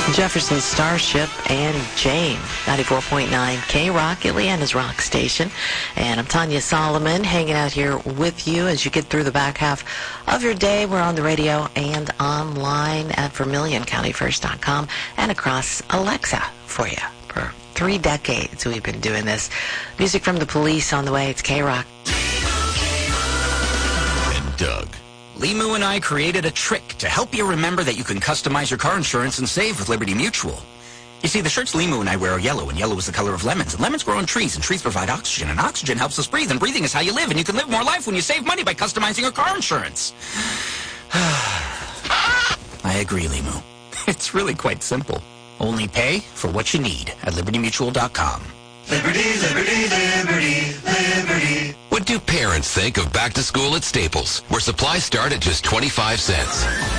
Jefferson Starship and Jane, 94.9 K-Rock, Ileana's Rock Station. And I'm Tanya Solomon, hanging out here with you as you get through the back half of your day. We're on the radio and online at VermilionCountyFirst.com and across Alexa for you. For 3 decades we've been doing this. Music from the Police on the way. It's K-Rock. And Doug. Limu and I created a trick to help you remember that you can customize your car insurance and save with Liberty Mutual. You see, the shirts Limu and I wear are yellow, and yellow is the color of lemons. And lemons grow on trees, and trees provide oxygen, and oxygen helps us breathe, and breathing is how you live, and you can live more life when you save money by customizing your car insurance. I agree, Limu. It's really quite simple. Only pay for what you need at LibertyMutual.com. Liberty, liberty, liberty, liberty. What do parents think of back to school at Staples, where supplies start at just 25 cents?